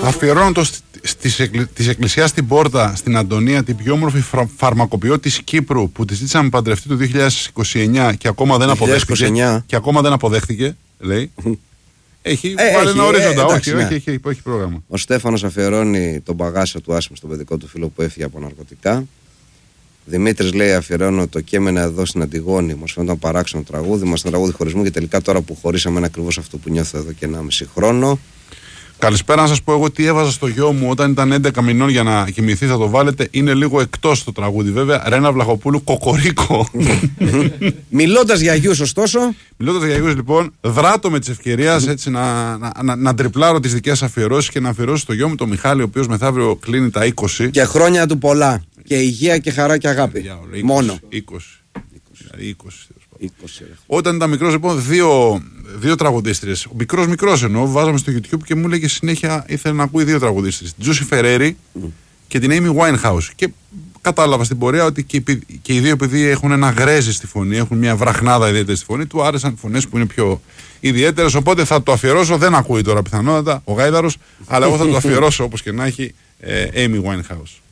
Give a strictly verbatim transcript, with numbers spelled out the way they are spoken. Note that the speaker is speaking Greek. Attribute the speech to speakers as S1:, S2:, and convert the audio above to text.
S1: Αφιερώνω το τη εκκλησιά στην πόρτα στην Αντωνία, την πιο όμορφη φρα, φαρμακοποιό της Κύπρου, που τη ζήτησαμε παντρευτεί το δύο χιλιάδες είκοσι εννιά και ακόμα δεν αποδέχτηκε. Και ακόμα δεν αποδέχτηκε, λέει. Έχει ε, βάλει ένα ορίζοντα, όχι, ναι. όχι, έχει, έχει, έχει πρόγραμμα.
S2: Ο Στέφανος αφιερώνει τον παγάσιο του Άσιμου στον παιδικό του φίλο που έφυγε από ναρκωτικά. Δημήτρης λέει: αφιερώνω το κείμενα εδώ στην Αντιγόνη. Μας φαίνονταν παράξενο τραγούδι. Μας ήταν τραγούδι χωρισμού και τελικά τώρα που χωρίσαμε είναι ακριβώς αυτό που νιώθω εδώ και ενάμιση χρόνο.
S1: Καλησπέρα, να σας πω εγώ τι έβαζα στο γιο μου όταν ήταν έντεκα μηνών για να κοιμηθεί. Θα το βάλετε. Είναι λίγο εκτός το τραγούδι, βέβαια. Ρένα Βλαχοπούλου, Κοκορίκο.
S2: Μιλώντας για γιους, ωστόσο.
S1: Μιλώντας για γιους, λοιπόν, δράτω με τις ευκαιρίες έτσι να, να, να, να τριπλάρω τις δικές αφιερώσεις και να αφιερώσω στο γιο μου τον Μιχάλη, ο οποίος μεθαύριο κλείνει τα είκοσι.
S2: Και χρόνια του πολλά. Και υγεία και χαρά και αγάπη.
S1: είκοσι,
S2: Μόνο.
S1: είκοσι. είκοσι. είκοσι.
S2: είκοσι.
S1: Όταν ήταν μικρός, λοιπόν, δύο, δύο τραγουδίστριες. Ο μικρός μικρός εννοώ, βάζαμε στο YouTube και μου λέγε συνέχεια ήθελε να ακούει δύο τραγουδίστριες. Την Τζούσι Φερέρι mm. και την Amy Winehouse. Και κατάλαβα στην πορεία ότι και, και οι δύο, επειδή έχουν ένα γρέζι στη φωνή, έχουν μια βραχνάδα ιδιαίτερη στη φωνή, του άρεσαν φωνές που είναι πιο ιδιαίτερες. Οπότε θα το αφιερώσω. Δεν ακούει τώρα πιθανότατα ο Γάιδαρος, αλλά εγώ θα το αφιερώσω όπως και να έχει ε, Amy Winehouse.